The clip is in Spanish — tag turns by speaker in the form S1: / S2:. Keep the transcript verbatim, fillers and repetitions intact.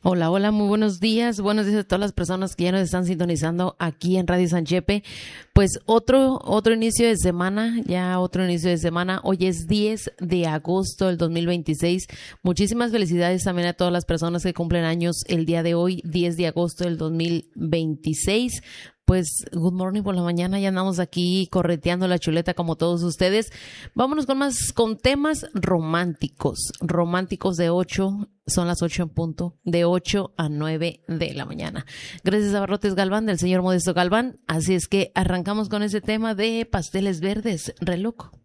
S1: Hola, hola, muy buenos días. Buenos días a todas las personas que ya nos están sintonizando aquí en Radio San Chepe. Pues otro, otro inicio de semana, ya otro inicio de semana. Hoy es diez de agosto del dos mil veintiséis. Muchísimas felicidades también a todas las personas que cumplen años el día de hoy, diez de agosto del dos mil veintiséis. Pues, good morning por la mañana, ya andamos aquí correteando la chuleta como todos ustedes. Vámonos con más, con temas románticos, románticos de ocho, son las ocho en punto, de ocho a nueve de la mañana. Gracias a Barrotes Galván, del señor Modesto Galván. Así es que arrancamos con ese tema de pasteles verdes, re loco.